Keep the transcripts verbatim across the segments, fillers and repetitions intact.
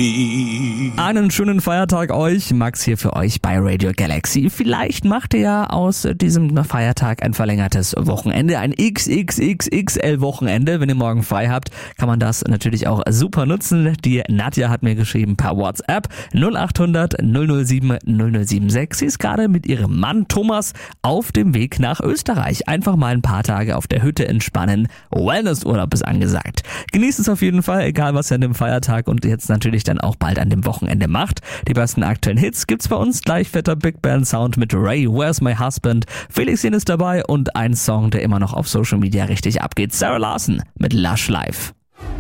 me. Einen schönen Feiertag euch. Max hier für euch bei Radio Galaxy. Vielleicht macht ihr ja aus diesem Feiertag ein verlängertes Wochenende, ein X X X X L Wochenende. Wenn ihr morgen frei habt, kann man das natürlich auch super nutzen. Die Nadja hat mir geschrieben per WhatsApp null acht hundert null null sieben null null sieben sechs. Sie ist gerade mit ihrem Mann Thomas auf dem Weg nach Österreich. Einfach mal ein paar Tage auf der Hütte entspannen. Wellnessurlaub ist angesagt. Genießt es auf jeden Fall, egal was ihr an dem Feiertag und jetzt natürlich dann auch bald an dem Wochenende macht. Die besten aktuellen Hits gibt's bei uns. Gleich fetter Big Band Sound mit Ray, Where's My Husband? Felix Jen ist dabei und ein Song, der immer noch auf Social Media richtig abgeht. Sarah Larson mit Lush Life.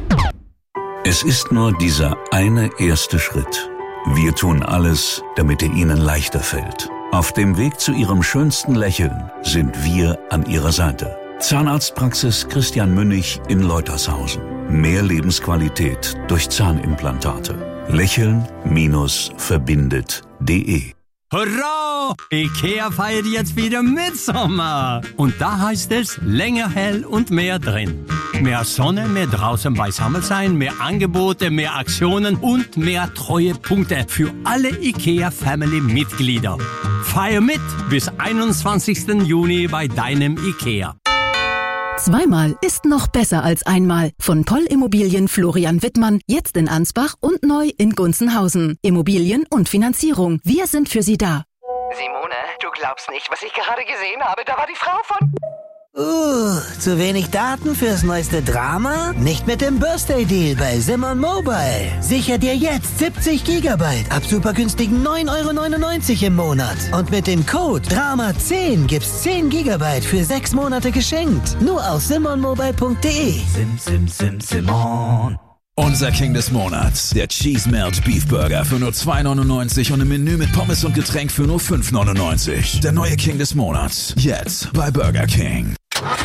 Es ist nur dieser eine erste Schritt. Wir tun alles, damit er Ihnen leichter fällt. Auf dem Weg zu Ihrem schönsten Lächeln sind wir an Ihrer Seite. Zahnarztpraxis Christian Münnig in Leutershausen. Mehr Lebensqualität durch Zahnimplantate. Lächeln verbindet punkt de. Hurra! Ikea feiert jetzt wieder Mitsommer. Und da heißt es länger hell und mehr drin. Mehr Sonne, mehr draußen beisammen sein, mehr Angebote, mehr Aktionen und mehr Treuepunkte für alle Ikea-Family-Mitglieder. Feier mit bis einundzwanzigsten Juni bei deinem Ikea. Zweimal ist noch besser als einmal. Von Poll Immobilien Florian Wittmann, jetzt in Ansbach und neu in Gunzenhausen. Immobilien und Finanzierung. Wir sind für Sie da. Simone, du glaubst nicht, was ich gerade gesehen habe. Da war die Frau von... Uh, zu wenig Daten fürs neueste Drama? Nicht mit dem Birthday-Deal bei Simon Mobile. Sicher dir jetzt siebzig Gigabyte ab super günstigen neun Euro neunundneunzig im Monat. Und mit dem Code Drama zehn gibt's zehn Gigabyte für sechs Monate geschenkt. Nur auf simon mobile punkt de. Sim, sim, sim, Simon. Unser King des Monats, der Cheese Melt Beef Burger für nur zwei neunundneunzig und ein Menü mit Pommes und Getränk für nur fünf neunundneunzig. Der neue King des Monats, jetzt bei Burger King.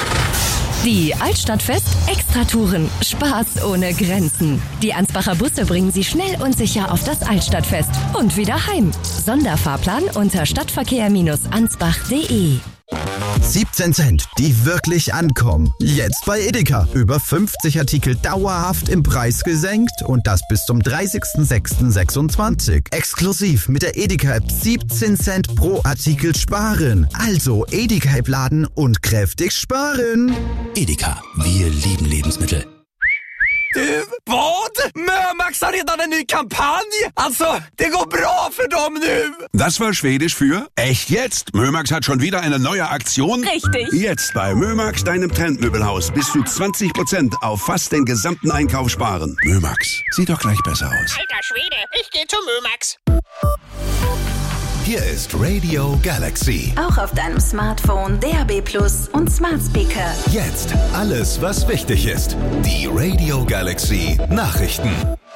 Die Altstadtfest Extratouren. Spaß ohne Grenzen. Die Ansbacher Busse bringen Sie schnell und sicher auf das Altstadtfest und wieder heim. Sonderfahrplan unter stadtverkehr ansbach punkt de. siebzehn Cent, die wirklich ankommen. Jetzt bei Edeka. Über fünfzig Artikel dauerhaft im Preis gesenkt und das bis zum dreißigsten sechsten sechsundzwanzig. Exklusiv mit der Edeka-App siebzehn Cent pro Artikel sparen. Also Edeka-App laden und kräftig sparen. Edeka, wir lieben Lebensmittel. Du, vad? Mömax har redan en ny kampanj. Alltså, det går bra för dem nu. Das war Schwedisch für echt jetzt. Mömax hat schon wieder eine neue Aktion. Richtig. Jetzt bei Mömax, deinem Trendmöbelhaus, bis zu zwanzig Prozent auf fast den gesamten Einkauf sparen. Mömax, sieht doch gleich besser aus. Alter Schwede, ich geh zu Mömax. Hier ist Radio Galaxy. Auch auf deinem Smartphone, D A B Plus und Smart Speaker. Jetzt alles, was wichtig ist. Die Radio Galaxy Nachrichten.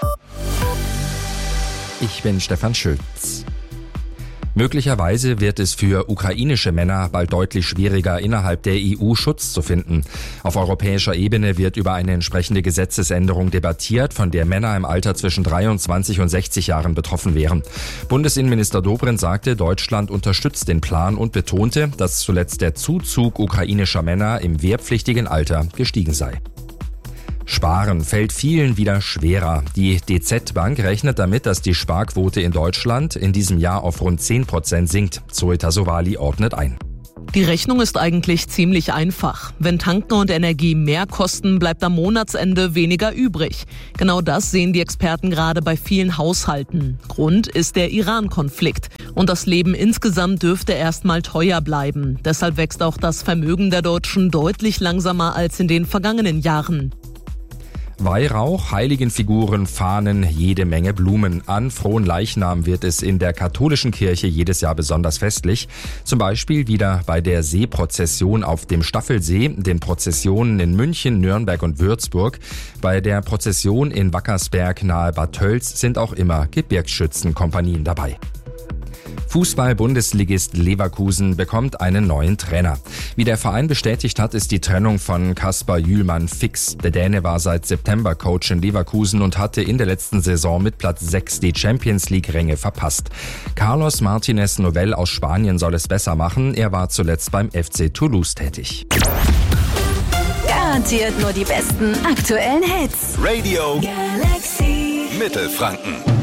Ich bin Stefan Schütz. Möglicherweise wird es für ukrainische Männer bald deutlich schwieriger, innerhalb der E U Schutz zu finden. Auf europäischer Ebene wird über eine entsprechende Gesetzesänderung debattiert, von der Männer im Alter zwischen dreiundzwanzig und sechzig Jahren betroffen wären. Bundesinnenminister Dobrindt sagte, Deutschland unterstützt den Plan und betonte, dass zuletzt der Zuzug ukrainischer Männer im wehrpflichtigen Alter gestiegen sei. Sparen fällt vielen wieder schwerer. Die D Z Bank rechnet damit, dass die Sparquote in Deutschland in diesem Jahr auf rund zehn Prozent sinkt. Zoe Tassovali ordnet ein. Die Rechnung ist eigentlich ziemlich einfach. Wenn Tanken und Energie mehr kosten, bleibt am Monatsende weniger übrig. Genau das sehen die Experten gerade bei vielen Haushalten. Grund ist der Iran-Konflikt. Und das Leben insgesamt dürfte erstmal teuer bleiben. Deshalb wächst auch das Vermögen der Deutschen deutlich langsamer als in den vergangenen Jahren. Weihrauch, Heiligenfiguren, Fahnen, jede Menge Blumen. An Fronleichnam wird es in der katholischen Kirche jedes Jahr besonders festlich. Zum Beispiel wieder bei der Seeprozession auf dem Staffelsee, den Prozessionen in München, Nürnberg und Würzburg. Bei der Prozession in Wackersberg nahe Bad Tölz sind auch immer Gebirgsschützenkompanien dabei. Fußball-Bundesligist Leverkusen bekommt einen neuen Trainer. Wie der Verein bestätigt hat, ist die Trennung von Kaspar Jühlmann fix. Der Däne war seit September Coach in Leverkusen und hatte in der letzten Saison mit Platz sechs die Champions-League-Ränge verpasst. Carlos Martinez Novell aus Spanien soll es besser machen. Er war zuletzt beim F C Toulouse tätig. Garantiert nur die besten aktuellen Hits. Radio Galaxy. Mittelfranken.